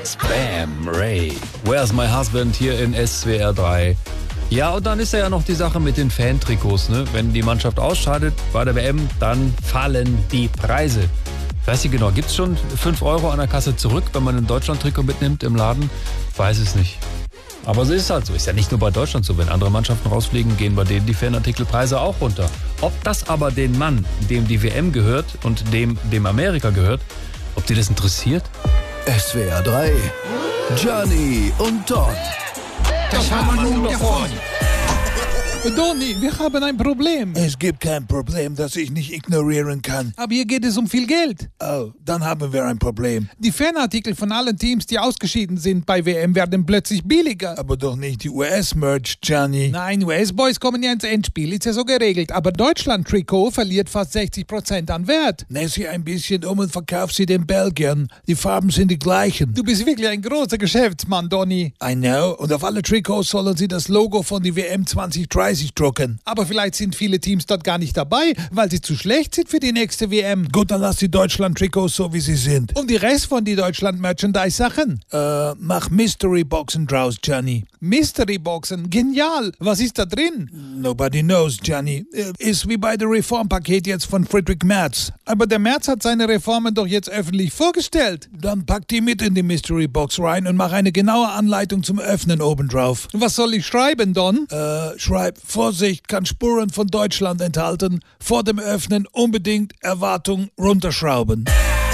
Spam Ray. Where's my husband hier in SWR 3. Ja, und dann ist ja noch die Sache mit den Fantrikots, ne? Wenn die Mannschaft ausscheidet bei der WM, dann fallen die Preise. Ich weiß nicht genau, gibt es schon 5 Euro an der Kasse zurück, wenn man ein Deutschland-Trikot mitnimmt im Laden? Weiß es nicht. Aber so ist es halt so. Ist ja nicht nur bei Deutschland so. Wenn andere Mannschaften rausfliegen, gehen bei denen die Fanartikelpreise auch runter. Ob das aber den Mann, dem die WM gehört und dem Amerika gehört, ob die das interessiert? SWR 3, Gianni und Don. Das haben wir nun davon. Donny, wir haben ein Problem. Es gibt kein Problem, das ich nicht ignorieren kann. Aber hier geht es um viel Geld. Oh, dann haben wir ein Problem. Die Fanartikel von allen Teams, die ausgeschieden sind bei WM, werden plötzlich billiger. Aber doch nicht die US-Merch, Gianni. Nein, US-Boys kommen ja ins Endspiel, ist ja so geregelt. Aber Deutschland-Trikot verliert fast 60% an Wert. Näh sie ein bisschen um und verkauf sie den Belgiern. Die Farben sind die gleichen. Du bist wirklich ein großer Geschäftsmann, Donny. I know. Und auf alle Trikots sollen sie das Logo von die WM 2030 drucken. Aber vielleicht sind viele Teams dort gar nicht dabei, weil sie zu schlecht sind für die nächste WM. Gut, dann lass die Deutschland-Trikots so, wie sie sind. Und die Rest von die Deutschland-Merchandise-Sachen? Mach Mystery-Boxen draus, Gianni. Mystery-Boxen, genial. Was ist da drin? Nobody knows, Gianni. Ist wie bei der Reformpaket jetzt von Friedrich Merz. Aber der Merz hat seine Reformen doch jetzt öffentlich vorgestellt. Dann pack die mit in die Mystery-Box rein und mach eine genaue Anleitung zum Öffnen obendrauf. Was soll ich schreiben, Don? Schreib, Vorsicht, kann Spuren von Deutschland enthalten. Vor dem Öffnen unbedingt Erwartung runterschrauben.